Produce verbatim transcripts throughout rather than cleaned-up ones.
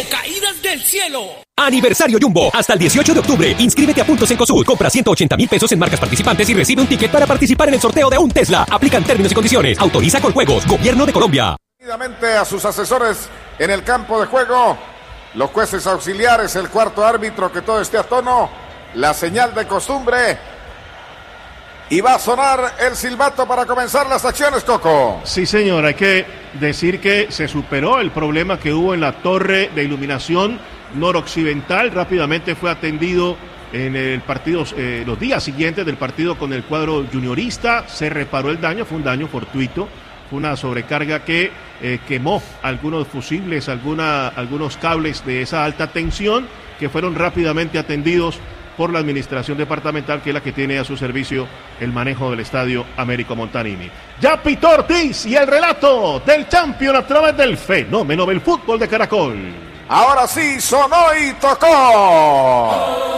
caídas del cielo. Aniversario Jumbo, hasta el dieciocho de octubre. Inscríbete a puntos Cencosud, compra ciento ochenta mil pesos en marcas participantes y recibe un ticket para participar en el sorteo de un Tesla. Aplican términos y condiciones. Autoriza con juegos. Gobierno de Colombia. A sus asesores en el campo de juego, los jueces auxiliares, el cuarto árbitro, que todo esté a tono, la señal de costumbre, y va a sonar el silbato para comenzar las acciones, Coco. Sí, señor, hay que decir que se superó el problema que hubo en la torre de iluminación noroccidental. Rápidamente fue atendido en el partido, eh, los días siguientes del partido con el cuadro juniorista. Se reparó el daño, fue un daño fortuito. Fue una sobrecarga que eh, quemó algunos fusibles, alguna, algunos cables de esa alta tensión que fueron rápidamente atendidos por la administración departamental, que es la que tiene a su servicio el manejo del estadio Américo Montanini. Ya pitó Ortiz y el relato del campeón a través del fenómeno del fútbol de Caracol. Ahora sí, sonó y tocó.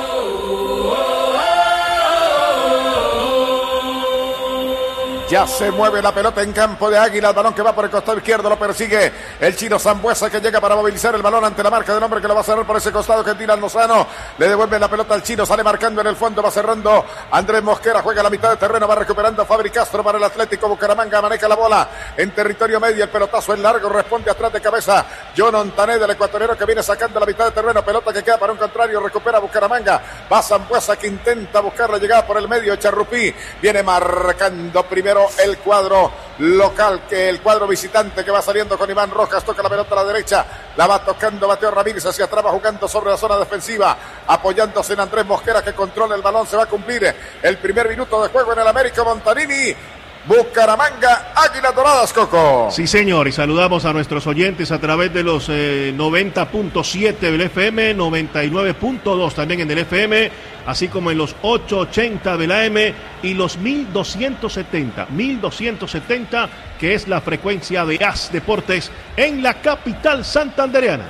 Ya se mueve la pelota en campo de Águila, el balón que va por el costado izquierdo, lo persigue el chino Sambuesa, que llega para movilizar el balón ante la marca del hombre que lo va a cerrar por ese costado, que tira al Lozano, le devuelve la pelota al chino, sale marcando en el fondo, va cerrando Andrés Mosquera, juega a la mitad de terreno, va recuperando Fabri Castro para el Atlético Bucaramanga, maneja la bola en territorio medio, el pelotazo en largo, responde atrás de cabeza John Ontaneda, el ecuatoriano que viene sacando la mitad de terreno, pelota que queda para un contrario, recupera Bucaramanga, va Sambuesa que intenta buscar la llegada por el medio, Charrupí viene marcando primero el cuadro local, que el cuadro visitante que va saliendo con Iván Rojas, toca la pelota a la derecha, la va tocando Mateo Ramírez hacia atrás, va jugando sobre la zona defensiva, apoyándose en Andrés Mosquera que controla el balón, se va a cumplir el primer minuto de juego en el Américo Montanini. Bucaramanga, Águilas Doradas, Coco. Sí, señor, y saludamos a nuestros oyentes a través de los eh, noventa punto siete del F M, noventa y nueve punto dos también en el F M, así como en los ochocientos ochenta del A M y los mil doscientos setenta, mil doscientos setenta, que es la frecuencia de A S Deportes en la capital santandereana.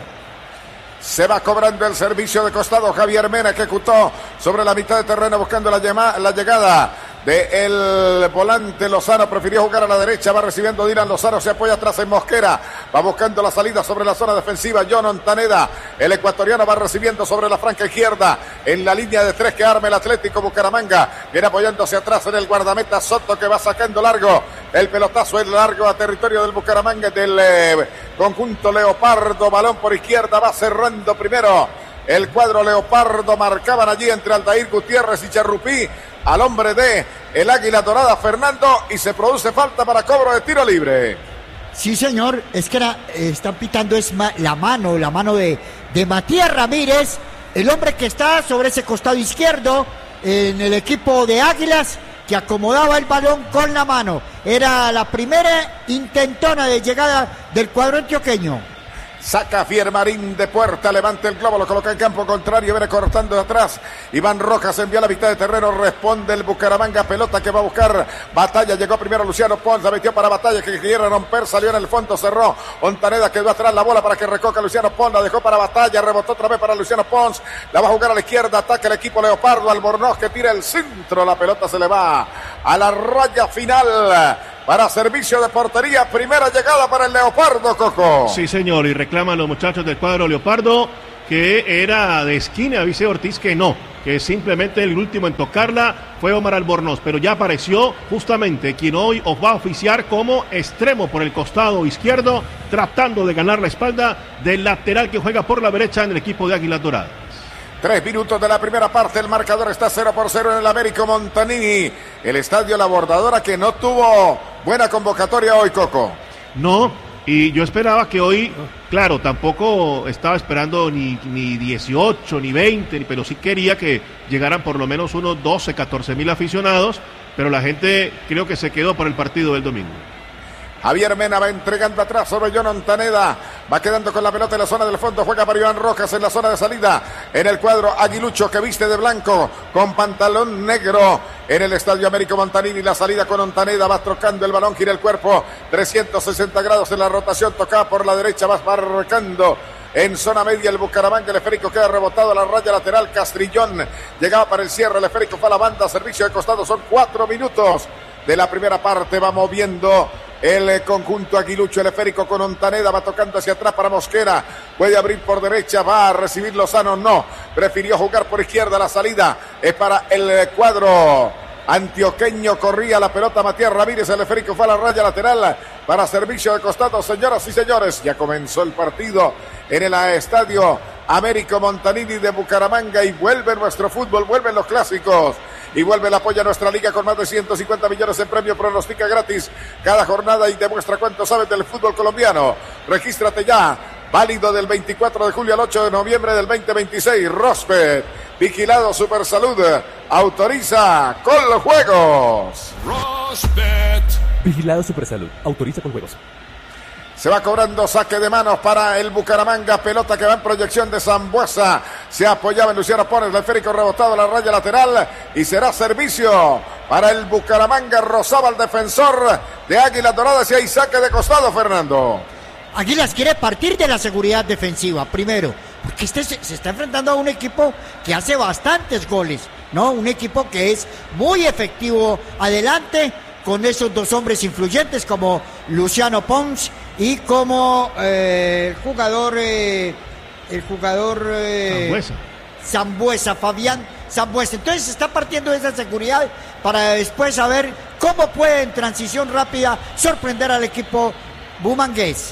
Se va cobrando el servicio de costado Javier Mena, que ejecutó sobre la mitad de terreno buscando la, llama, la llegada del volante Lozano, prefirió jugar a la derecha, va recibiendo Dylan Lozano, se apoya atrás en Mosquera, va buscando la salida sobre la zona defensiva, John Ontaneda, el ecuatoriano va recibiendo sobre la franca izquierda, en la línea de tres que arma el Atlético Bucaramanga, viene apoyándose atrás en el guardameta Soto, que va sacando largo, el pelotazo es largo a territorio del Bucaramanga, del eh, conjunto Leopardo, balón por izquierda, va cerrando primero el cuadro Leopardo, marcaban allí entre Aldair Gutiérrez y Charrupí al hombre de el Águila Dorada, Fernando, y se produce falta para cobro de tiro libre. Sí, señor, es que era, eh, están pitando es ma, la mano, la mano de, de Matías Ramírez, el hombre que está sobre ese costado izquierdo en el equipo de Águilas, que acomodaba el balón con la mano. Era la primera intentona de llegada del cuadro antioqueño. Saca Fiermarín de puerta, levanta el globo, lo coloca en campo contrario, viene cortando de atrás. Iván Rojas envía a la mitad de terreno, responde el Bucaramanga, pelota que va a buscar Batalla, llegó primero Luciano Pons, la metió para Batalla, que quiere romper, salió en el fondo, cerró. Ontaneda quedó atrás, la bola para que recoja Luciano Pons, la dejó para Batalla, rebotó otra vez para Luciano Pons, la va a jugar a la izquierda, ataca el equipo Leopardo, Albornoz que tira el centro, la pelota se le va a la raya final. Para servicio de portería, primera llegada para el Leopardo, Coco. Sí, señor, y reclaman los muchachos del cuadro Leopardo que era de esquina, dice Ortiz que no, que simplemente el último en tocarla fue Omar Albornoz, pero ya apareció justamente quien hoy os va a oficiar como extremo por el costado izquierdo, tratando de ganar la espalda del lateral que juega por la derecha en el equipo de Águilas Doradas. Tres minutos de la primera parte, el marcador está cero por cero en el Américo Montanini. El estadio La Bordadora, que no tuvo buena convocatoria hoy, Coco. No, y yo esperaba que hoy, claro, tampoco estaba esperando ni, ni dieciocho, ni veinte, pero sí quería que llegaran por lo menos unos doce, catorce mil aficionados, pero la gente creo que se quedó por el partido del domingo. Javier Mena va entregando atrás sobre John Ontaneda, va quedando con la pelota en la zona del fondo, juega para Iván Rojas en la zona de salida, en el cuadro Aguilucho que viste de blanco con pantalón negro en el estadio Américo Montanini, la salida con Ontaneda, va tocando el balón, gira el cuerpo, trescientos sesenta grados en la rotación, tocada por la derecha, va marcando en zona media el Bucaramanga, el esférico queda rebotado a la raya lateral, Castrillón llegaba para el cierre, el esférico fue a la banda, servicio de costado, son cuatro minutos de la primera parte, va moviendo el conjunto aguilucho. El esférico con Ontaneda, va tocando hacia atrás para Mosquera, puede abrir por derecha, va a recibir Lozano, no, prefirió jugar por izquierda, la salida es para el cuadro antioqueño, corría la pelota Matías Ramírez, el esférico fue a la raya lateral para servicio de costado. Señoras y señores, ya comenzó el partido en el estadio Américo Montanini de Bucaramanga y vuelve nuestro fútbol, vuelven los clásicos y vuelve el apoyo a nuestra liga con más de ciento cincuenta millones en premio. Pronostica gratis cada jornada y demuestra cuánto sabes del fútbol colombiano. Regístrate ya, válido del veinticuatro de julio al ocho de noviembre del veinte veintiséis. Rospet, vigilado Supersalud, autoriza con los juegos. Rospet, vigilado Supersalud, autoriza con juegos. Se va cobrando saque de manos para el Bucaramanga. Pelota que va en proyección de Sambuesa. Se apoyaba en Luciano Pones. El esférico rebotado a la raya lateral. Y será servicio para el Bucaramanga. Rozaba el defensor de Águilas Doradas. Y hay saque de costado, Fernando. Águilas quiere partir de la seguridad defensiva, primero. Porque este se, se está enfrentando a un equipo que hace bastantes goles, ¿no? Un equipo que es muy efectivo adelante, con esos dos hombres influyentes como Luciano Pons y como eh, el jugador eh, el jugador eh, Sambuesa. Sambuesa, Fabián Sambuesa. Entonces se está partiendo de esa seguridad para después saber cómo puede en transición rápida sorprender al equipo bumangués.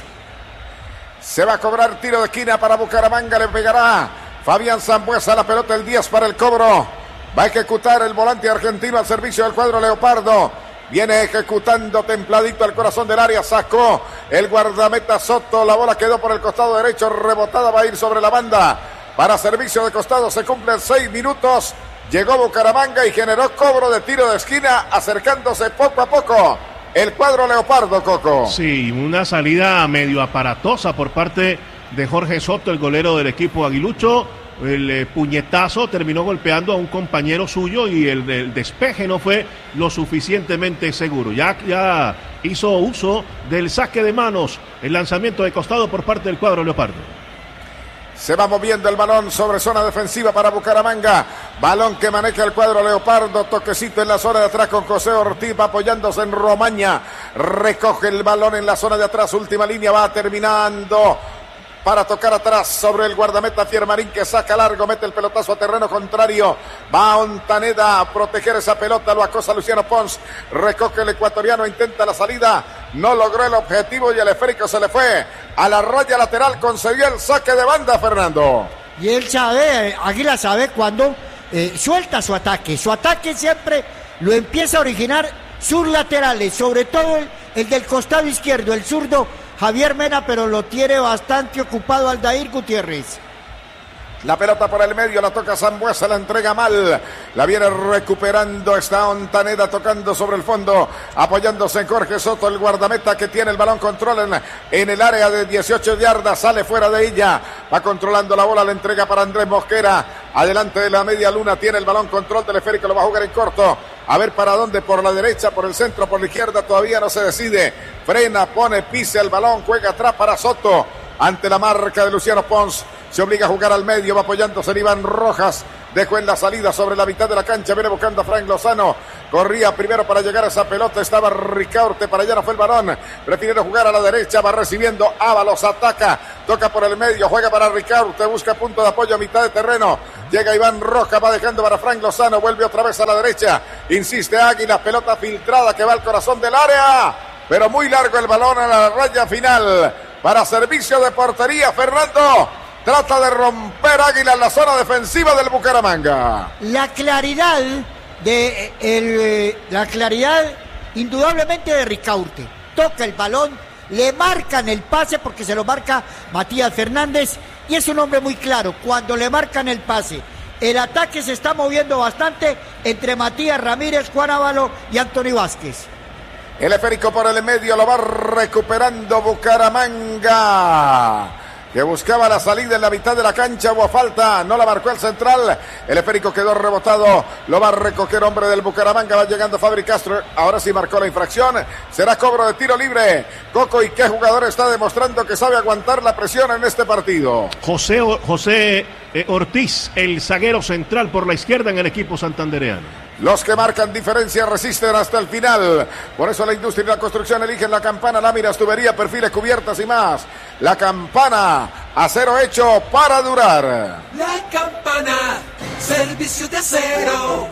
Se va a cobrar tiro de esquina para Bucaramanga, le pegará Fabián Sambuesa, la pelota el diez para el cobro. Va a ejecutar el volante argentino al servicio del cuadro Leopardo. Viene ejecutando templadito al corazón del área, sacó el guardameta Soto, la bola quedó por el costado derecho, rebotada, va a ir sobre la banda. Para servicio de costado se cumplen seis minutos, llegó Bucaramanga y generó cobro de tiro de esquina, acercándose poco a poco el cuadro Leopardo, Coco. Sí, una salida medio aparatosa por parte de Jorge Soto, el golero del equipo aguilucho. El eh, puñetazo terminó golpeando a un compañero suyo y el, el despeje no fue lo suficientemente seguro. Ya, ya hizo uso del saque de manos, el lanzamiento de costado por parte del cuadro Leopardo. Se va moviendo el balón sobre zona defensiva para Bucaramanga. Balón que maneja el cuadro Leopardo. Toquecito en la zona de atrás con José Ortiz, va apoyándose en Romaña. Recoge el balón en la zona de atrás. Última línea, va terminando para tocar atrás sobre el guardameta Fiermarín, que saca largo, mete el pelotazo a terreno contrario. Va Ontaneda a proteger esa pelota, lo acosa Luciano Pons. Recoge el ecuatoriano, intenta la salida. No logró el objetivo y el esférico se le fue a la raya lateral. Consiguió el saque de banda, Fernando. Y él sabe, Águila sabe cuando eh, suelta su ataque. Su ataque siempre lo empieza a originar sus laterales, sobre todo el, el del costado izquierdo, el zurdo Javier Mena, pero lo tiene bastante ocupado Aldair Gutiérrez. La pelota por el medio, la toca Sambuesa, la entrega mal, la viene recuperando, está Ontaneda tocando sobre el fondo, apoyándose en Jorge Soto, el guardameta que tiene el balón, control en, en el área de dieciocho yardas, sale fuera de ella, va controlando la bola, la entrega para Andrés Mosquera, adelante de la media luna, tiene el balón, control del esférico, lo va a jugar en corto, a ver para dónde, por la derecha, por el centro, por la izquierda, todavía no se decide, frena, pone, pisa el balón, juega atrás para Soto, ante la marca de Luciano Pons, se obliga a jugar al medio, va apoyándose en Iván Rojas, dejó en la salida sobre la mitad de la cancha, viene buscando a Frank Lozano, corría primero para llegar a esa pelota, estaba Ricaurte, para allá no fue el balón, prefiriendo jugar a la derecha, va recibiendo, Ábalos ataca, toca por el medio, juega para Ricaurte, busca punto de apoyo a mitad de terreno, llega Iván Rojas, va dejando para Frank Lozano, vuelve otra vez a la derecha, insiste Águila, pelota filtrada que va al corazón del área, pero muy largo el balón a la raya final, para servicio de portería, Fernando. Trata de romper Águila en la zona defensiva del Bucaramanga. La claridad de el, la claridad indudablemente de Ricaurte. Toca el balón, le marcan el pase porque se lo marca Matías Fernández y es un hombre muy claro. Cuando le marcan el pase, el ataque se está moviendo bastante entre Matías Ramírez, Juan Ávalo y Anthony Vázquez. El esférico por el medio lo va recuperando Bucaramanga, que buscaba la salida en la mitad de la cancha, hubo falta, no la marcó el central, el esférico quedó rebotado, lo va a recoger hombre del Bucaramanga, va llegando Fabri Castro, ahora sí marcó la infracción, será cobro de tiro libre. Coco, ¿y qué jugador está demostrando que sabe aguantar la presión en este partido? José, José eh, Ortiz, el zaguero central por la izquierda en el equipo santandereano. Los que marcan diferencia resisten hasta el final. Por eso la industria y la construcción eligen la Campana, láminas, tubería, perfiles, cubiertas y más. La Campana, acero hecho para durar. La Campana, servicio de acero.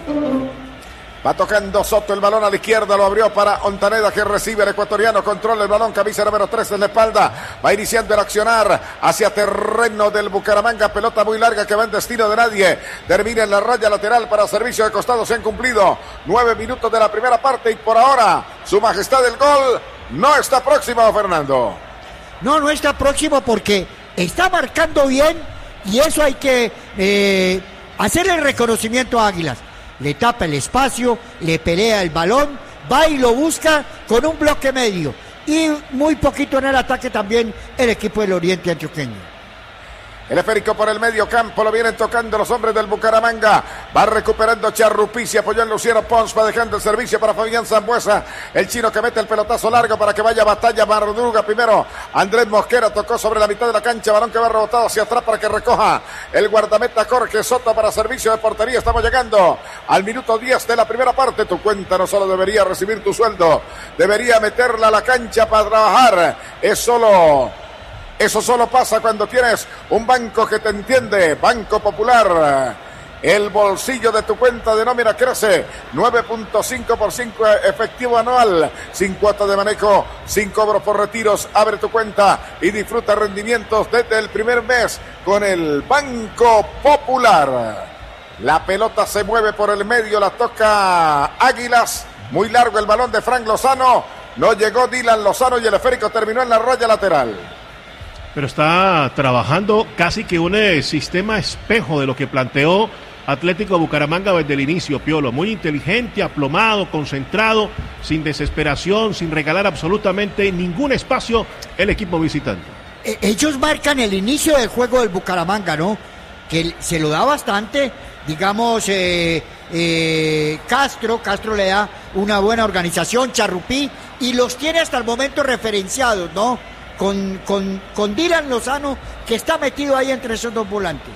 Va tocando Soto el balón a la izquierda, lo abrió para Ontaneda que recibe el ecuatoriano, controla el balón, camisa número tres en la espalda, va iniciando el accionar hacia terreno del Bucaramanga, pelota muy larga que va en destino de nadie, termina en la raya lateral para servicio de costado, se han cumplido nueve minutos de la primera parte y por ahora su majestad del gol no está próximo, Fernando. No, no está próximo porque está marcando bien y eso hay que eh, hacer el reconocimiento a Águilas. Le tapa el espacio, le pelea el balón, va y lo busca con un bloque medio. Y muy poquito en el ataque también el equipo del Oriente Antioqueño. El esférico por el medio campo, lo vienen tocando los hombres del Bucaramanga. Va recuperando Charrupí, se apoyó en Luciano Pons, va dejando el servicio para Fabián Zambuesa. El chino que mete el pelotazo largo para que vaya a batalla Marduga. Primero Andrés Mosquera tocó sobre la mitad de la cancha, balón que va rebotado hacia atrás para que recoja el guardameta Jorge Soto para servicio de portería. Estamos llegando al minuto diez de la primera parte. Tu cuenta no solo debería recibir tu sueldo, debería meterla a la cancha para trabajar. Es solo... Eso solo pasa cuando tienes un banco que te entiende. Banco Popular. El bolsillo de tu cuenta de nómina crece. nueve punto cinco por ciento efectivo anual. Sin cuota de manejo, sin cobro por retiros. Abre tu cuenta y disfruta rendimientos desde el primer mes con el Banco Popular. La pelota se mueve por el medio. La toca Águilas. Muy largo el balón de Frank Lozano. No llegó Dylan Lozano y el esférico terminó en la raya lateral. Pero está trabajando casi que un eh, sistema espejo de lo que planteó Atlético Bucaramanga desde el inicio, Piolo. Muy inteligente, aplomado, concentrado, sin desesperación, sin regalar absolutamente ningún espacio el equipo visitante. Eh, ellos marcan el inicio del juego del Bucaramanga, ¿no? Que se lo da bastante, digamos, eh, eh, Castro, Castro le da una buena organización, Charrupí, y los tiene hasta el momento referenciados, ¿no? Con, con, con Dylan Lozano, que está metido ahí entre esos dos volantes.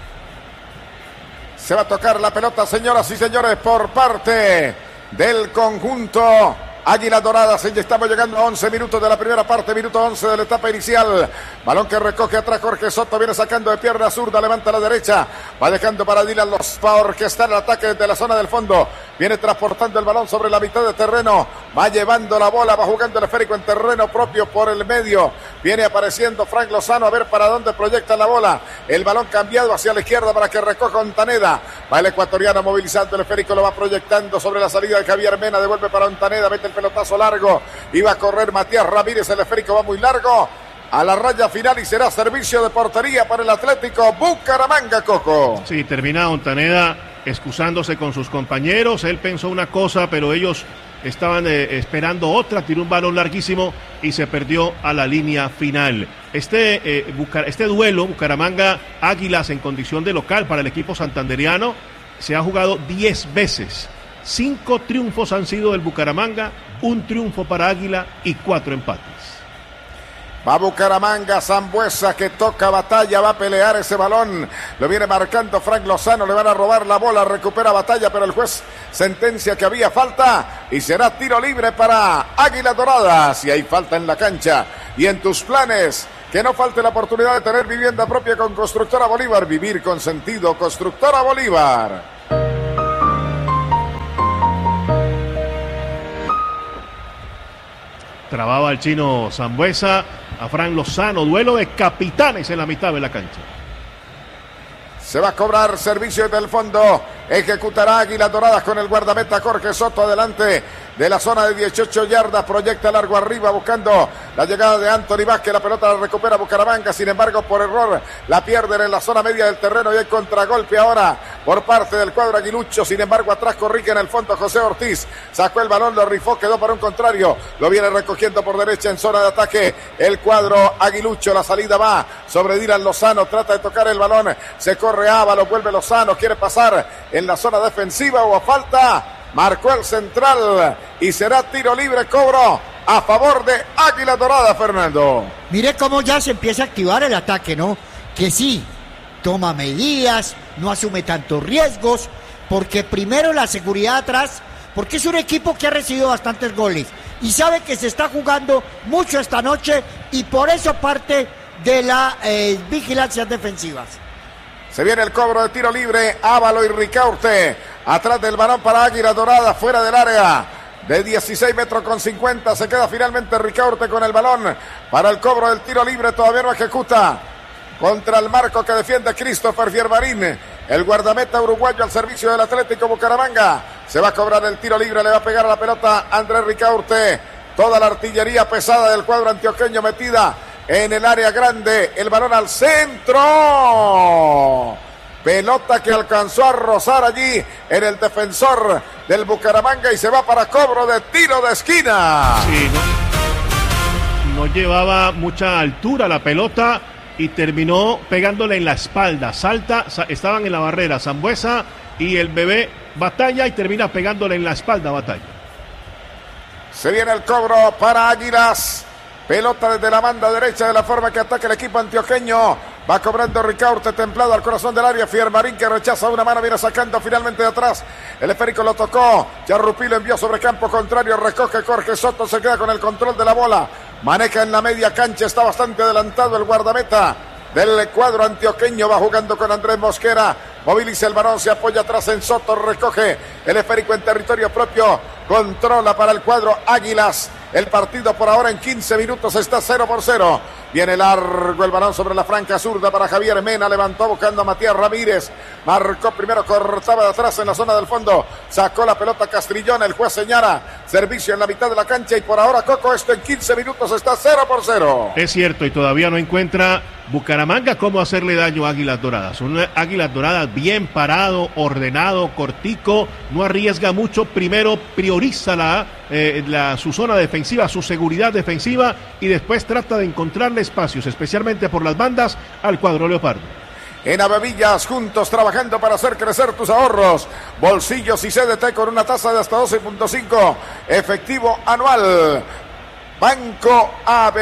Se va a tocar la pelota, señoras y señores, por parte del conjunto Águilas Doradas. Estamos llegando a once minutos de la primera parte, minuto once de la etapa inicial. Balón que recoge atrás Jorge Soto, viene sacando de pierna zurda, levanta a la derecha, va dejando para Dylan Los para orquestar el ataque desde la zona del fondo. Viene transportando el balón sobre la mitad de terreno, va llevando la bola, va jugando el esférico en terreno propio por el medio. Viene apareciendo Frank Lozano a ver para dónde proyecta la bola. El balón cambiado hacia la izquierda para que recoja Ontaneda. Va el ecuatoriano movilizando el esférico, lo va proyectando sobre la salida de Javier Mena, devuelve para Ontaneda, mete el pelotazo largo, iba a correr Matías Ramírez, el esférico va muy largo a la raya final y será servicio de portería para el Atlético Bucaramanga, Coco. Sí, termina Ontaneda excusándose con sus compañeros, él pensó una cosa, pero ellos estaban eh, esperando otra, tiró un balón larguísimo y se perdió a la línea final. Este, eh, Bucar- este duelo, Bucaramanga Águilas en condición de local para el equipo santanderiano, se ha jugado diez veces. Cinco triunfos han sido del Bucaramanga, un triunfo para Águila y cuatro empates. Va Bucaramanga, Zambuesa que toca batalla, va a pelear ese balón, lo viene marcando Frank Lozano, le van a robar la bola, recupera batalla, pero el juez sentencia que había falta y será tiro libre para Águilas Doradas. Si hay falta en la cancha y en tus planes, que no falte la oportunidad de tener vivienda propia con Constructora Bolívar, vivir con sentido, Constructora Bolívar. Trababa el chino Zambuesa a Fran Lozano, duelo de capitanes en la mitad de la cancha. Se va a cobrar servicio del fondo, ejecutará Águilas Doradas con el guardameta Jorge Soto adelante de la zona de dieciocho yardas, proyecta largo arriba buscando la llegada de Anthony Vázquez, la pelota la recupera Bucaramanga, sin embargo por error la pierden en la zona media del terreno y hay contragolpe ahora por parte del cuadro aguilucho, sin embargo atrás corrige en el fondo José Ortiz, sacó el balón, lo rifó, quedó para un contrario, lo viene recogiendo por derecha en zona de ataque el cuadro aguilucho, la salida va sobre Dylan Lozano, trata de tocar el balón, se corre Ábalos, vuelve Lozano, quiere pasar en la zona defensiva o a falta, marcó el central y será tiro libre, cobro a favor de Águila Dorada, Fernando. Mire cómo ya se empieza a activar el ataque, ¿no? Que sí, toma medidas, no asume tantos riesgos, porque primero la seguridad atrás, porque es un equipo que ha recibido bastantes goles y sabe que se está jugando mucho esta noche y por eso parte de las eh, vigilancias defensivas. Se viene el cobro de tiro libre, Ávalo y Ricaurte, atrás del balón para Águila Dorada, fuera del área de dieciséis metros con cincuenta, se queda finalmente Ricaurte con el balón para el cobro del tiro libre, todavía no ejecuta contra el marco que defiende Christopher Fiermarín, el guardameta uruguayo al servicio del Atlético Bucaramanga. Se va a cobrar el tiro libre, le va a pegar a la pelota Andrés Ricaurte. Toda la artillería pesada del cuadro antioqueño metida en el área grande. El balón al centro. Pelota que alcanzó a rozar allí en el defensor del Bucaramanga y se va para cobro de tiro de esquina. Sí, no, no llevaba mucha altura la pelota y terminó pegándole en la espalda. Salta, sa- estaban en la barrera Sambueza y el bebé Batalla y termina pegándole en la espalda Batalla. Se viene el cobro para Águilas. Pelota desde la banda derecha de la forma que ataca el equipo antioqueño. Va cobrando Ricaurte, templado al corazón del área. Fiermarín que rechaza una mano, viene sacando finalmente de atrás. El esférico lo tocó. Charrupí lo envió sobre campo contrario. Recoge Jorge Soto, se queda con el control de la bola. Maneja en la media cancha, está bastante adelantado el guardameta del cuadro antioqueño. Va jugando con Andrés Mosquera. Moviliza el balón, se apoya atrás en Soto. Recoge el esférico en territorio propio. Controla para el cuadro Águilas. El partido por ahora en quince minutos está cero por cero. Viene largo el balón sobre la franca zurda para Javier Mena. Levantó buscando a Matías Ramírez. Marcó primero, cortaba de atrás en la zona del fondo. Sacó la pelota Castrillón. El juez señala servicio en la mitad de la cancha. Y por ahora, Coco, esto en quince minutos está cero por cero. Es cierto, y todavía no encuentra Bucaramanga cómo hacerle daño a Águilas Doradas. Un Águilas Doradas bien parado, ordenado, cortico. No arriesga mucho. Primero prioriza la, eh, la, su zona defensiva, su seguridad defensiva. Y después trata de encontrarle espacios, especialmente por las bandas, al cuadro leopardo. En Avevillas, juntos trabajando para hacer crecer tus ahorros. Bolsillos y C D T con una tasa de hasta doce punto cinco efectivo anual. Banco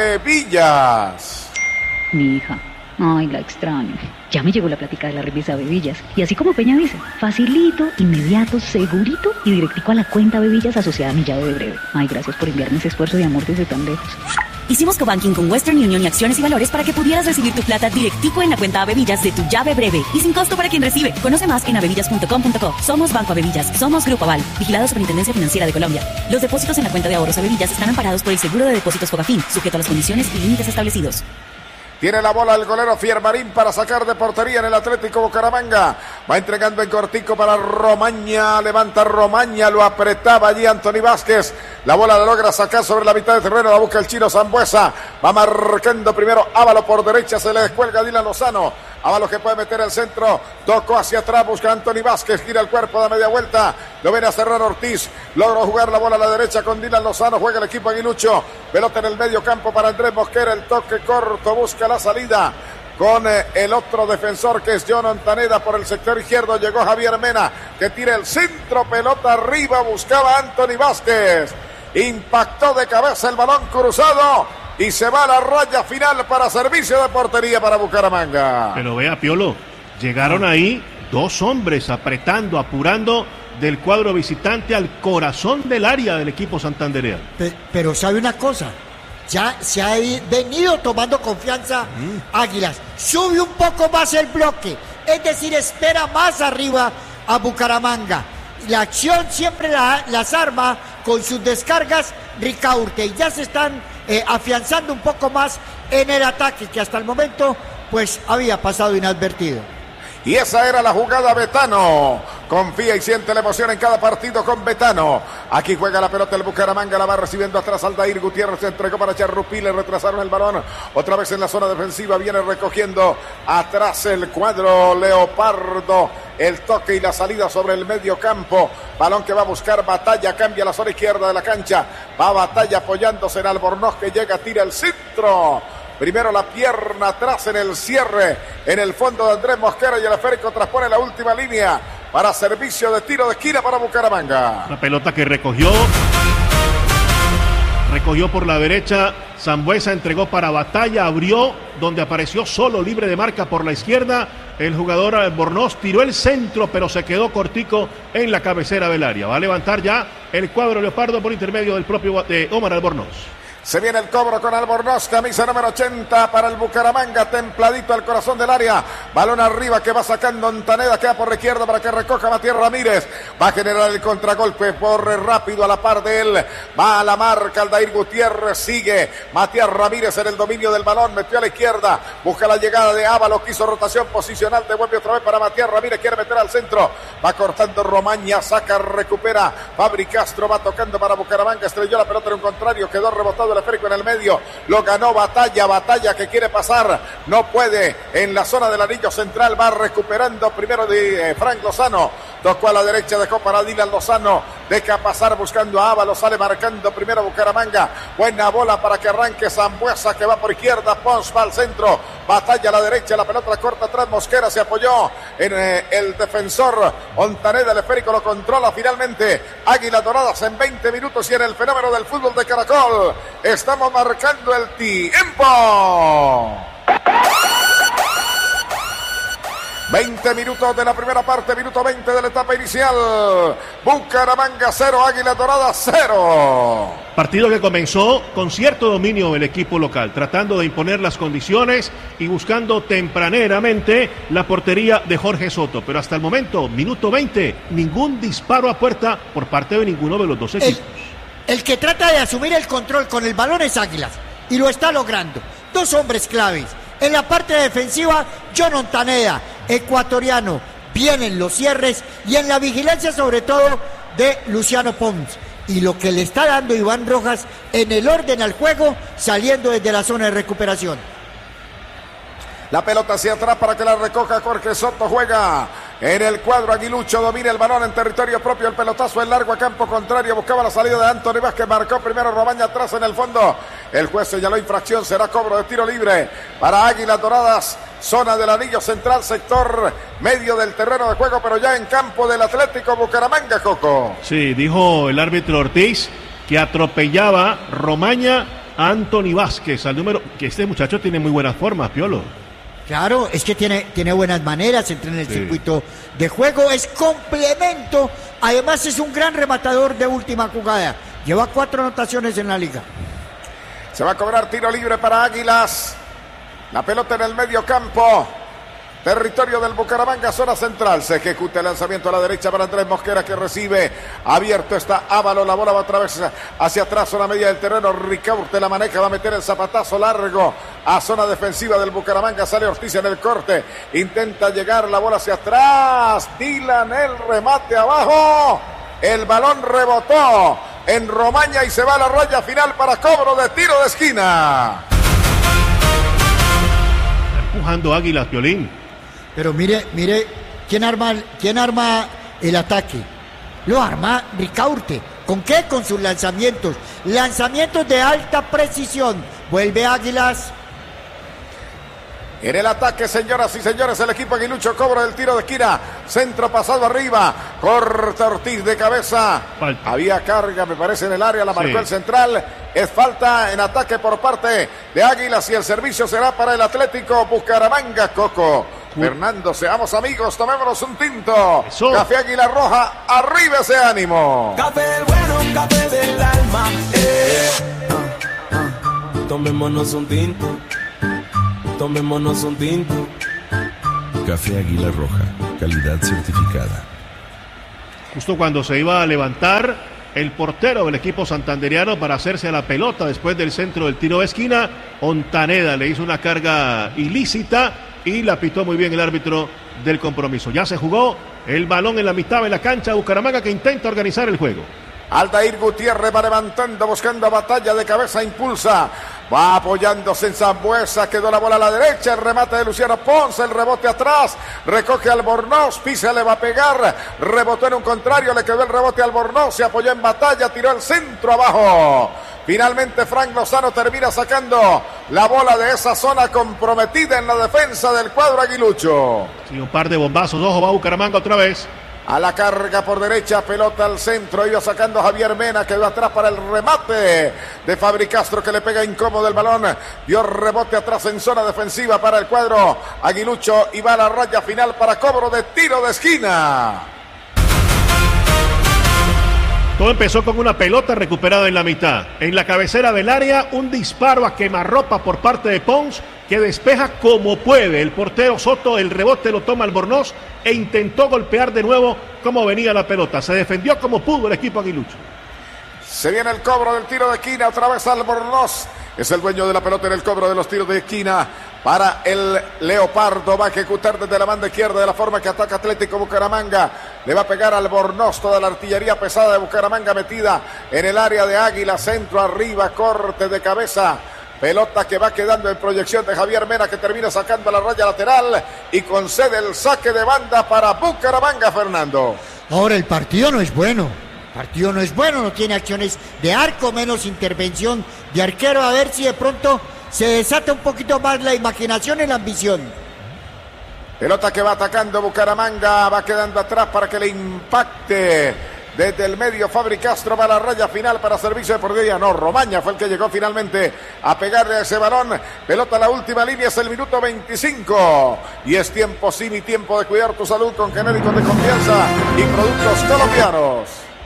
Avevillas. Mi hija, ay, la extraño. Ya me llegó la plática de la revista Bebillas. Y así como Peña dice, facilito, inmediato, segurito y directico a la cuenta Bebillas asociada a mi llave de breve. Ay, gracias por enviarme ese esfuerzo de amor desde tan lejos. Hicimos cobanking con Western Union y Acciones y Valores para que pudieras recibir tu plata directico en la cuenta Avevillas de tu llave breve y sin costo para quien recibe. Conoce más en avevillas punto com punto co. Somos Banco Avevillas, somos Grupo Aval, vigilado Superintendencia Financiera de Colombia. Los depósitos en la cuenta de ahorros Avevillas están amparados por el Seguro de Depósitos Fogafín, sujeto a las condiciones y límites establecidos. Tiene la bola el golero Fiermarín para sacar de portería en el Atlético Bucaramanga. Va entregando en cortico para Romaña. Levanta Romaña, lo apretaba allí Anthony Vázquez. La bola la logra sacar sobre la mitad de terreno. La busca el chino Sambueza. Va marcando primero Ávalo por derecha. Se le descuelga Dylan Lozano. Ávalo que puede meter el centro. Tocó hacia atrás. Busca Anthony Vázquez. Gira el cuerpo, da media vuelta. Lo viene a cerrar Ortiz. Logró jugar la bola a la derecha con Dylan Lozano. Juega el equipo aguilucho. Pelota en el medio campo para Andrés Mosquera. El toque corto. Busca la salida con eh, el otro defensor que es John Ontaneda por el sector izquierdo. Llegó Javier Mena que tira el centro, pelota arriba, buscaba Anthony Vázquez, impactó de cabeza el balón cruzado y se va a la raya final para servicio de portería para Bucaramanga. Pero vea, Piolo, llegaron ahí dos hombres apretando, apurando del cuadro visitante al corazón del área del equipo santandereano. Pe- Pero sabe una cosa, ya se ha i- venido tomando confianza Águilas. Sube un poco más el bloque, es decir, espera más arriba a Bucaramanga. La acción siempre la- las arma con sus descargas Ricaurte y ya se están eh, afianzando un poco más en el ataque que hasta el momento pues había pasado inadvertido. Y esa era la jugada Betano. Confía y siente la emoción en cada partido con Betano. Aquí juega la pelota el Bucaramanga, la va recibiendo atrás Aldair Gutiérrez, se entregó para Charrupí, le retrasaron el balón. Otra vez en la zona defensiva, viene recogiendo atrás el cuadro Leopardo. El toque y la salida sobre el medio campo. Balón que va a buscar Batalla, cambia la zona izquierda de la cancha. Va Batalla apoyándose en Albornoz que llega, tira el centro. Primero la pierna atrás en el cierre, en el fondo de Andrés Mosquera y el esférico transpone la última línea para servicio de tiro de esquina para Bucaramanga. La pelota que recogió, recogió por la derecha, Sambueza entregó para Batalla, abrió, donde apareció solo libre de marca por la izquierda, el jugador Albornoz tiró el centro, pero se quedó cortico en la cabecera del área. Va a levantar ya el cuadro leopardo por intermedio del propio de Omar Albornoz. Se viene el cobro con Albornoz, camisa número ochenta para el Bucaramanga, templadito al corazón del área. Balón arriba que va sacando Ontaneda, queda por la izquierda para que recoja Matías Ramírez. Va a generar el contragolpe, corre rápido a la par de él. Va a la marca Aldair Gutiérrez, sigue Matías Ramírez en el dominio del balón, metió a la izquierda, busca la llegada de Ábalos, quiso rotación posicional, devuelve otra vez para Matías Ramírez, quiere meter al centro. Va cortando Romaña, saca, recupera. Fabri Castro va tocando para Bucaramanga, estrelló la pelota en un contrario, quedó rebotado el esférico en el medio, lo ganó Batalla, Batalla que quiere pasar, no puede en la zona del anillo central, va recuperando primero de eh, Frank Lozano, tocó a la derecha, dejó para Dylan Lozano, deja pasar buscando a Ábalos, sale marcando primero Bucaramanga, buena bola para que arranque Sambuesa que va por izquierda, Pons va al centro, Batalla a la derecha, la pelota corta atrás, Mosquera se apoyó en eh, el defensor, Ontaneda, el esférico lo controla finalmente, Águilas Doradas en veinte minutos y en el fenómeno del fútbol de Caracol, estamos marcando el tiempo. veinte minutos de la primera parte, minuto veinte de la etapa inicial. Bucaramanga cero, Águilas Doradas cero. Partido que comenzó con cierto dominio del equipo local, tratando de imponer las condiciones y buscando tempraneramente la portería de Jorge Soto. Pero hasta el momento, minuto veinte, ningún disparo a puerta por parte de ninguno de los dos equipos. El, el que trata de asumir el control con el balón es Águilas y lo está logrando. Dos hombres claves. En la parte defensiva, John Ontaneda, ecuatoriano, vienen los cierres y en la vigilancia sobre todo de Luciano Pons. Y lo que le está dando Iván Rojas en el orden al juego, saliendo desde la zona de recuperación. La pelota hacia atrás para que la recoja Jorge Soto, juega en el cuadro aguilucho, domina el balón en territorio propio, el pelotazo en largo a campo contrario, buscaba la salida de Anthony Vázquez, marcó primero Romaña atrás en el fondo, el juez señaló infracción, será cobro de tiro libre para Águilas Doradas, zona del anillo central, sector medio del terreno de juego, pero ya en campo del Atlético Bucaramanga, Coco. Sí, dijo el árbitro Ortiz que atropellaba Romaña a Anthony Vázquez, al número, que este muchacho tiene muy buenas formas, Piolo. Claro, es que tiene, tiene buenas maneras, entra en el sí. circuito de juego, es complemento, además es un gran rematador de última jugada, lleva cuatro anotaciones en la liga. Se va a cobrar tiro libre para Águilas, la pelota en el medio campo, territorio del Bucaramanga, zona central, se ejecuta el lanzamiento a la derecha para Andrés Mosquera que recibe, abierto está Ábalos, la bola va otra vez hacia atrás, zona media del terreno, Ricaurte la maneja, va a meter el zapatazo largo a zona defensiva del Bucaramanga, sale Ortiz en el corte, intenta llegar la bola hacia atrás, Dylan el remate abajo, el balón rebotó en Romaña y se va a la raya final para cobro de tiro de esquina. Está empujando Águilas, Piolín. Pero mire, mire, ¿quién arma, quién arma el ataque? Lo arma Ricaurte. ¿Con qué? Con sus lanzamientos. Lanzamientos de alta precisión. Vuelve Águilas. En el ataque, señoras y señores, el equipo aguilucho cobra el tiro de esquina. Centro pasado arriba. Corta Ortiz de cabeza. Falta. Había carga, me parece, en el área. La marcó sí. el central. Es falta en ataque por parte de Águilas y el servicio será para el Atlético Bucaramanga, Coco. Uh. Fernando, seamos amigos, tomémonos un tinto. Eso. Café Águila Roja, arriba ese ánimo. Café bueno, café del alma. Eh. Ah, ah. Tomémonos un tinto. Tomémonos un tinto. Café Águila Roja, calidad certificada. Justo cuando se iba a levantar el portero del equipo santanderiano para hacerse a la pelota después del centro del tiro de esquina, Ontaneda le hizo una carga ilícita y la pitó muy bien el árbitro del compromiso. Ya se jugó el balón en la mitad de la cancha, Bucaramanga que intenta organizar el juego. Aldair Gutiérrez va levantando, buscando batalla de cabeza, impulsa, va apoyándose en Sambuesa, quedó la bola a la derecha, el remate de Luciano Ponce, el rebote atrás, recoge Albornoz, Pisa le va a pegar, rebotó en un contrario, le quedó el rebote a Albornoz, se apoyó en batalla, tiró el centro abajo. Finalmente Frank Lozano termina sacando la bola de esa zona comprometida en la defensa del cuadro aguilucho. Sí, un par de bombazos, ojo, va Bucaramanga otra vez. A la carga por derecha, pelota al centro, iba sacando Javier Mena, quedó atrás para el remate de Fabri Castro, que le pega incómodo el balón, dio rebote atrás en zona defensiva para el cuadro aguilucho y va a la raya final para cobro de tiro de esquina. Todo empezó con una pelota recuperada en la mitad. En la cabecera del área, un disparo a quemarropa por parte de Pons, que despeja como puede. El portero Soto, el rebote lo toma Albornoz e intentó golpear de nuevo como venía la pelota. Se defendió como pudo el equipo aguilucho. Se viene el cobro del tiro de esquina, otra vez Albornoz. Es el dueño de la pelota en el cobro de los tiros de esquina para el Leopardo. Va a ejecutar desde la banda izquierda de la forma que ataca Atlético Bucaramanga. Le va a pegar Albornoz, toda la artillería pesada de Bucaramanga metida en el área de Águila. Centro arriba, corte de cabeza. Pelota que va quedando en proyección de Javier Mena, que termina sacando la raya lateral y concede el saque de banda para Bucaramanga, Fernando. Ahora el partido no es bueno. El partido no es bueno, no tiene acciones de arco, menos intervención de arquero. A ver si de pronto se desata un poquito más la imaginación y la ambición. Pelota que va atacando Bucaramanga, va quedando atrás para que le impacte. Desde el medio, Fabri Castro va a la raya final para servicio de portería. No, Romaña fue el que llegó finalmente a pegarle a ese balón. Pelota a la última línea, es el minuto veinticinco. Y es tiempo, sí, mi tiempo de cuidar tu salud con genéricos de confianza y productos colombianos.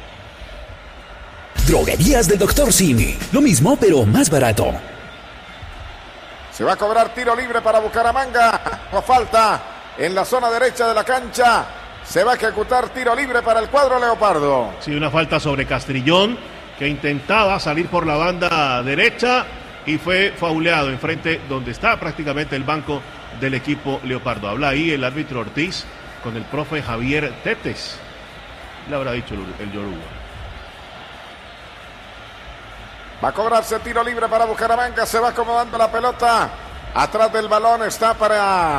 Droguerías del doctor Simi. Lo mismo, pero más barato. Se va a cobrar tiro libre para Bucaramanga. No falta en la zona derecha de la cancha. Se va a ejecutar tiro libre para el cuadro Leopardo. Sí, una falta sobre Castrillón, que intentaba salir por la banda derecha y fue fauleado enfrente donde está prácticamente el banco del equipo Leopardo. Habla ahí el árbitro Ortiz con el profe Javier Tetes. Le habrá dicho el, el Yoruba. Va a cobrarse tiro libre para Bucaramanga. Se va acomodando la pelota. Atrás del balón está para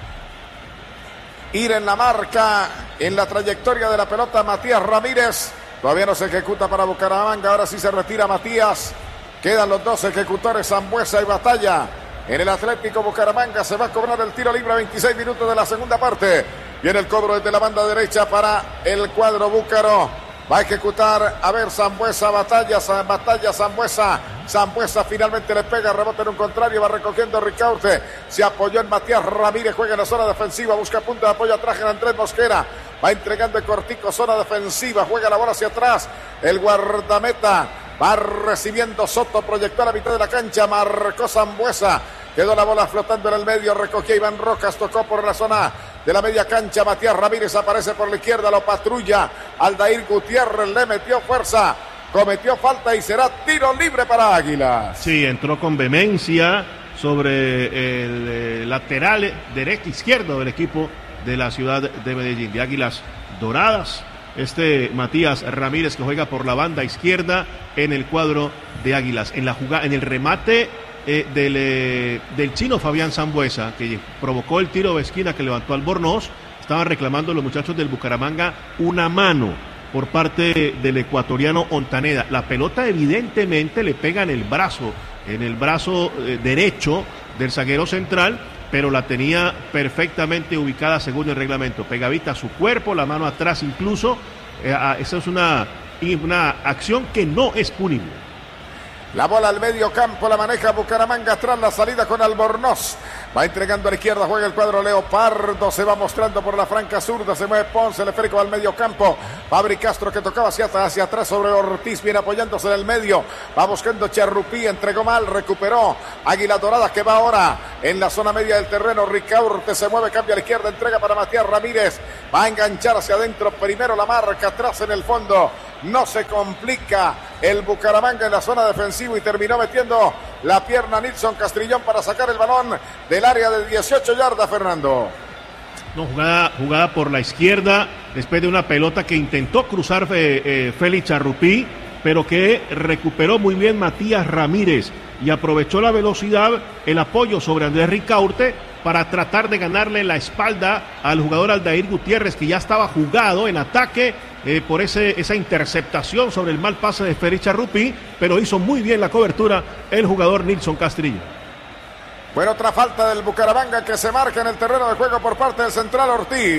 ir en la marca, en la trayectoria de la pelota Matías Ramírez. Todavía no se ejecuta para Bucaramanga. Ahora sí se retira Matías. Quedan los dos ejecutores, Sambuesa y Batalla. En el Atlético Bucaramanga se va a cobrar el tiro libre a veintiséis minutos de la segunda parte. Viene el cobro desde la banda derecha para el cuadro búcaro. Va a ejecutar, a ver, Sambuesa, Batalla, Batalla, Sambuesa. Sambuesa finalmente le pega, rebote en un contrario, va recogiendo Ricaurte. Se apoyó en Matías Ramírez, juega en la zona defensiva, busca punto de apoyo atrás en Andrés Mosquera. Va entregando el cortico, zona defensiva, juega la bola hacia atrás. El guardameta va recibiendo Soto, proyectó a la mitad de la cancha, marcó Sambuesa. Quedó la bola flotando en el medio, recogió Iván Rojas, tocó por la zona de la media cancha. Matías Ramírez aparece por la izquierda, lo patrulla. Aldair Gutiérrez le metió fuerza, cometió falta y será tiro libre para Águilas. Sí, entró con vehemencia sobre el eh, lateral derecho izquierdo del equipo de la ciudad de Medellín, de Águilas Doradas. Este Matías Ramírez, que juega por la banda izquierda en el cuadro de Águilas. En la jugada, en el remate Eh, del, eh, del chino Fabián Sambuesa, que provocó el tiro de esquina que levantó Albornoz. Estaban reclamando los muchachos del Bucaramanga una mano por parte del ecuatoriano Ontaneda. La pelota evidentemente le pega en el brazo, en el brazo eh, derecho del zaguero central, pero la tenía perfectamente ubicada según el reglamento. Pegadita a su cuerpo, la mano atrás incluso. Eh, esa es una, una acción que no es punible. La bola al medio campo, la maneja Bucaramanga, atrás la salida con Albornoz. Va entregando a la izquierda, juega el cuadro Leopardo, se va mostrando por la franca zurda, se mueve Ponce, el esférico al medio campo. Fabri Castro, que tocaba hacia, hacia atrás sobre Ortiz, viene apoyándose en el medio. Va buscando Charrupí, entregó mal, recuperó. Águila Dorada, que va ahora en la zona media del terreno. Ricaurte se mueve, cambia a la izquierda, entrega para Matías Ramírez. Va a enganchar hacia adentro, primero la marca, atrás en el fondo. No se complica el Bucaramanga en la zona defensiva y terminó metiendo la pierna Nilson Castrillón para sacar el balón del área de dieciocho yardas, Fernando. No, jugada, jugada por la izquierda después de una pelota que intentó cruzar eh, eh, Félix Charrupí, pero que recuperó muy bien Matías Ramírez y aprovechó la velocidad, el apoyo sobre Andrés Ricaurte para tratar de ganarle la espalda al jugador Aldair Gutiérrez, que ya estaba jugado en ataque eh, por ese, esa interceptación sobre el mal pase de Félix Charrupí, pero hizo muy bien la cobertura el jugador Nilson Castrillo. Bueno, otra falta del Bucaramanga que se marca en el terreno de juego por parte del central Ortiz.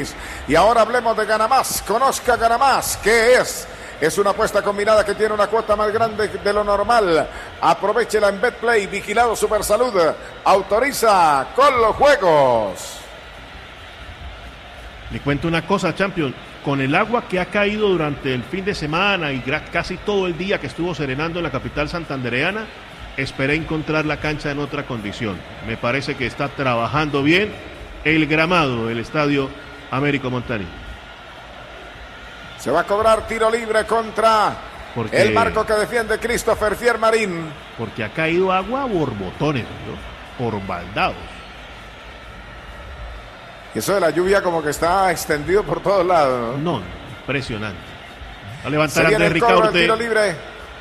Y ahora hablemos de Ganamás. Conozca Ganamás. ¿Qué es? Es una apuesta combinada que tiene una cuota más grande de lo normal. Aprovechela en BetPlay. Vigilado Supersalud. Autoriza con los juegos. Le cuento una cosa, Champion. Con el agua que ha caído durante el fin de semana y casi todo el día que estuvo serenando en la capital santandereana, esperé encontrar la cancha en otra condición. Me parece que está trabajando bien el gramado del estadio Américo Montañi. Se va a cobrar tiro libre contra porque, el marco que defiende Christopher Fiermarín. Porque ha caído agua a borbotones, ¿no? Por baldados. Y eso de la lluvia como que está extendido por todos lados, ¿no? No, impresionante. Va a levantar a Andrés Ricaurte. Tiro libre.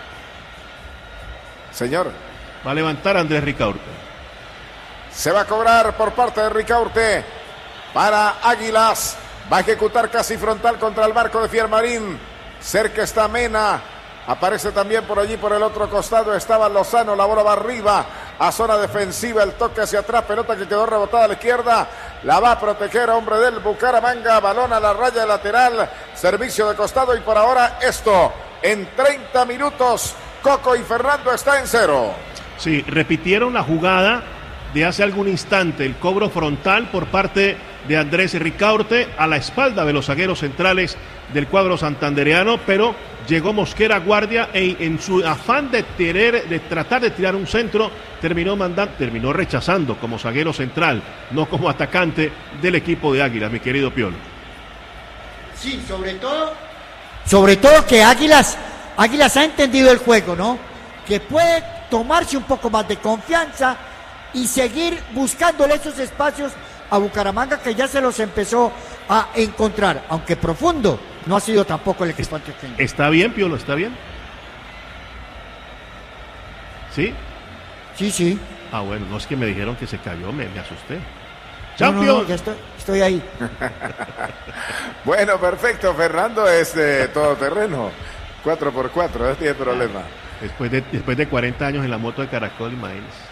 Señor. Va a levantar a Andrés Ricaurte. Se va a cobrar por parte de Ricaurte para Águilas. Va a ejecutar casi frontal contra el marco de Fiermarín. Cerca está Mena. Aparece también por allí, por el otro costado, estaba Lozano. La bola va arriba a zona defensiva. El toque hacia atrás. Pelota que quedó rebotada a la izquierda. La va a proteger hombre del Bucaramanga. Balón a la raya lateral. Servicio de costado. Y por ahora esto. En treinta minutos, Coco y Fernando está en cero. Sí, repitieron la jugada de hace algún instante. El cobro frontal por parte de Andrés Ricaurte a la espalda de los zagueros centrales del cuadro santandereano, pero llegó Mosquera guardia e en su afán de, tener, de tratar de tirar un centro, terminó mandando, terminó rechazando como zaguero central, no como atacante del equipo de Águilas, mi querido Piolo. Sí, sobre todo, sobre todo que Águilas, Águilas ha entendido el juego, ¿no? Que puede tomarse un poco más de confianza y seguir buscándole esos espacios a Bucaramanga, que ya se los empezó a encontrar, aunque profundo no ha sido tampoco el equipo antioqueño. ¿Está bien, Piolo? ¿Está bien? ¿Sí? Sí, sí. Ah, bueno, no es que me dijeron que se cayó, me, me asusté. ¡Champion! No, no, no, ya estoy, estoy ahí. Bueno, perfecto, Fernando es de todoterreno. cuatro por cuatro, no tiene problema. Después de, después de cuarenta años en la moto de Caracol, imagínese.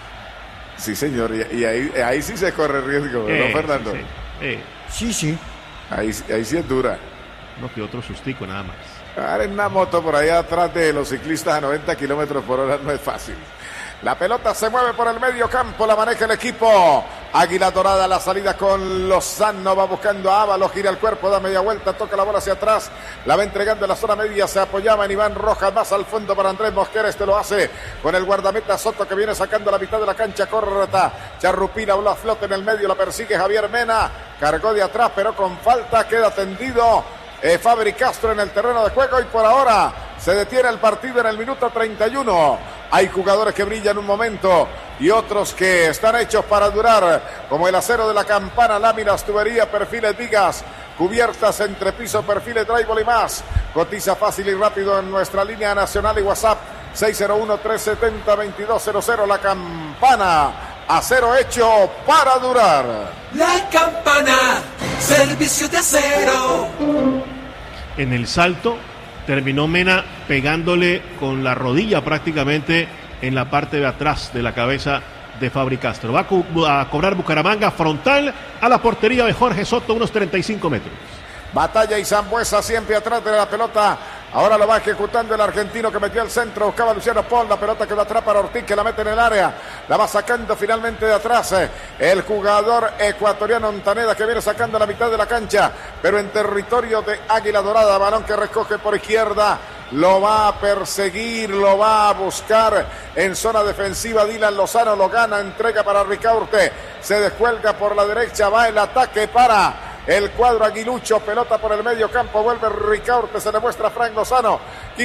Sí, señor, y, y ahí, ahí sí se corre riesgo, eh, ¿no, Fernando? Sí, sí. Eh. sí. sí. Ahí, ahí sí es dura. No, que otro sustico nada más. Ahora en una moto por allá atrás de los ciclistas a noventa kilómetros por hora no es fácil. La pelota se mueve por el medio campo, la maneja el equipo. Águila Dorada, la salida con Lozano, va buscando a Ábalos, gira el cuerpo, da media vuelta, toca la bola hacia atrás, la va entregando en la zona media, se apoyaba en Iván Rojas, más al fondo para Andrés Mosquera, este lo hace con el guardameta Soto que viene sacando la mitad de la cancha corta. Charrupina, bola flote en el medio, la persigue Javier Mena, cargó de atrás pero con falta, queda tendido eh, Fabri Castro en el terreno de juego y por ahora se detiene el partido en el minuto treinta y uno. Hay jugadores que brillan un momento y otros que están hechos para durar, como el acero de la campana, láminas, tubería, perfiles, vigas, cubiertas, entrepiso, perfiles, drywall y más. Cotiza fácil y rápido en nuestra línea nacional y WhatsApp seis cero uno, tres siete cero, dos dos cero cero. La campana, acero hecho para durar. La campana, servicio de acero. En el salto terminó Mena pegándole con la rodilla prácticamente en la parte de atrás de la cabeza de Fabri Castro. Va a, co- a cobrar Bucaramanga frontal a la portería de Jorge Soto, unos treinta y cinco metros. Batalla y Zambuesa siempre atrás de la pelota. Ahora lo va ejecutando el argentino que metió al centro. Buscaba Luciano Pol. La pelota que va atrás para Ortiz, que la mete en el área. La va sacando finalmente de atrás el jugador ecuatoriano Ontaneda, que viene sacando la mitad de la cancha, pero en territorio de Águila Dorada. Balón que recoge por izquierda. Lo va a perseguir, lo va a buscar en zona defensiva. Dylan Lozano lo gana, entrega para Ricaurte. Se descuelga por la derecha, va el ataque para el cuadro aguilucho, pelota por el medio campo, vuelve Ricaurte, se le muestra a Frank Lozano, quiso